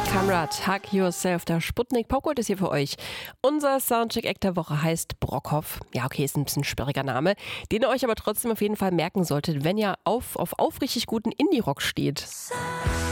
Kamrat, Hug Yourself, der Sputnik Popgold ist hier für euch. Unser Soundcheck-Act der Woche heißt Brockhoff. Ja, okay, ist ein bisschen sperriger Name, den ihr euch aber trotzdem auf jeden Fall merken solltet, wenn ihr auf aufrichtig guten Indie-Rock steht.